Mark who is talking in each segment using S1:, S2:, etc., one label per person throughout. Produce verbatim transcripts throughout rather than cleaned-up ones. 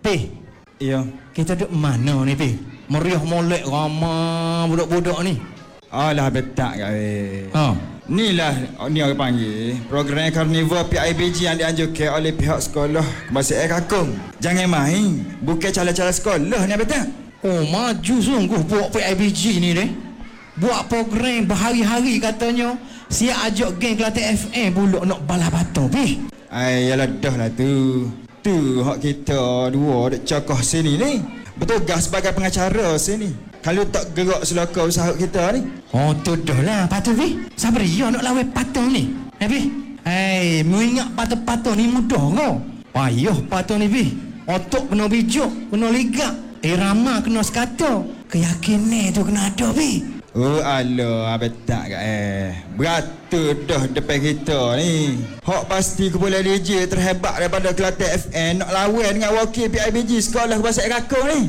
S1: Pi.
S2: Ya.
S1: Kita duduk mana ni, Pi? Meriah molek ramai budak-budak ni.
S2: Alah betak kat weh.
S1: Ha.
S2: Ni lah ni orang panggil program karnival P I B G yang dianjurkan oleh pihak sekolah Kebangsaan Kakung. Jangan main, bukan calon-calon sekolah ni betak.
S1: Oh, maju sungguh buat P I B G ni deh. Buat program berhari-hari katanya. Siap ajak geng Kelantan F M pula nak balas batu, Pi.
S2: Ai yalah dah lah tu. Tu hak kita dua duk cakoh sini ni. Bertugas sebagai pengacara sini. Kalau tak gerak selaka usaha kita ni.
S1: Oh, tu dah lah patut, Pi. Sabar ya nak lawan patung ni. Eh, Pi. Hei, mu ingat patung-patung ni mudah kau. Payah patung ni, Pi. Otak kena bijuk, kena ligak. Irama kena sekata. Keyakinan tu kena ada, Pi.
S2: Oh alah, betak kat eh. Beratur dah depan kita ni. Hak pasti kumpulan D J terhebat daripada Kelantan F M nak lawan dengan wakil P I B G sekolah Kebangsaan Kakung ni.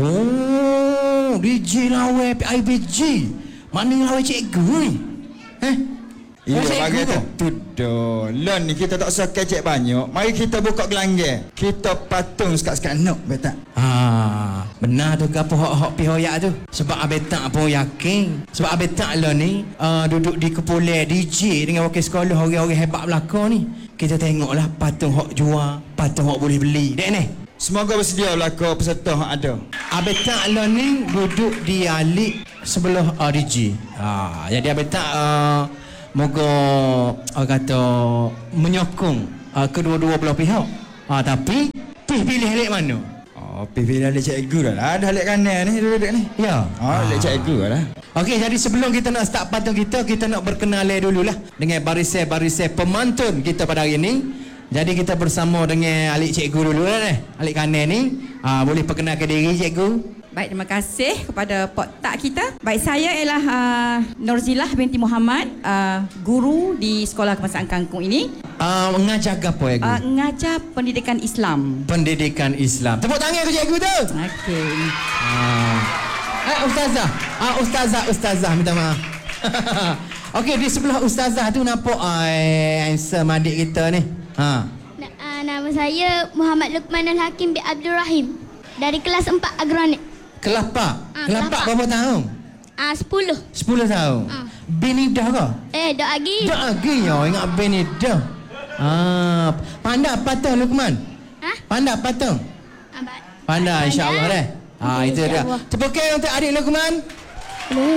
S1: Oh, D J lawan P I B G. Mana lawan cikgu ni? Eh?
S2: Ya,
S1: Oh, cikgu
S2: bagi
S1: tu?
S2: tu dah. Lan ni kita tak usah kecek banyak. Mari kita buka gelanggang. Kita patung sekat-sekat nak, betak.
S1: Ah, benar tu ke apa hak-hak pihoyak tu? Sebab abang tak pun yakin. Sebab abang tak lah ni uh, duduk di kepulai D J dengan wakil sekolah orang-orang hebat belakang ni. Kita tengoklah patung hak jual, patung hak boleh beli. Dek ni.
S2: Semoga bersedia belaka peserta yang ada.
S1: Abang tak lah ni duduk di alik sebelah uh, D J. Ah, jadi abang tak uh, moga uh, kata menyokong uh, kedua-dua belah pihak. Ah, tapi pilih alik mana?
S2: Oh, pilih alik cikgu dah lah. Dah alik kanan ni duduk ni.
S1: Ya.
S2: Oh, alik cikgu dah lah.
S1: Okey, jadi sebelum kita nak start patung kita, kita nak berkenalan dululah dengan barisan-barisan pemantun kita pada hari ini. Jadi kita bersama dengan alik cikgu dulu lah ni. Alik kanan ni. Ah, boleh perkenalkan diri cikgu?
S3: Baik, terima kasih kepada Pak Tak kita. Baik, saya ialah uh, Norzilah binti Muhammad, uh, guru di Sekolah Kebangsaan Kangkung ini.
S1: Ah, mengajar apa ya,
S3: Uh,
S1: cikgu?
S3: mengajar pendidikan Islam.
S1: Pendidikan Islam. Tepuk tangan ke cikgu tu?
S3: Okey.
S1: Ah. Eh, ustazah. Ah, ustazah, ustazah minta maaf. Okey, di sebelah ustazah tu nampak ai handsome adik kita ni. Ha.
S4: Na- uh, nama saya Muhammad Luqman Al-Hakim bin Abdul Rahim dari kelas empat agronik.
S1: Kelapa.
S4: Ah,
S1: Kelapa
S4: kelapa.
S1: berapa tahun?
S4: Ah uh, sepuluh.
S1: sepuluh tahun.
S4: Ah.
S1: Bini dah ke?
S4: Eh, dok lagi.
S1: Dah lagi ya, ingat bini dah. Ah, pandai patung Luqman.
S4: Ha?
S1: Pandai patung.
S4: Ah, ba-
S1: Pandai insya-Allah deh. Ah, itu dia.
S4: InsyaAllah.
S1: Tepukan untuk adik Luqman.
S4: Boleh.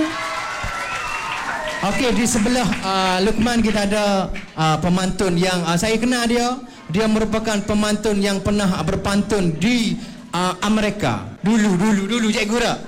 S1: Okey, di sebelah uh, Luqman kita ada uh, pemantun yang uh, saya kenal dia. Dia merupakan pemantun yang pernah berpantun di uh, Amerika. Dulu, dulu, dulu cikgu dah.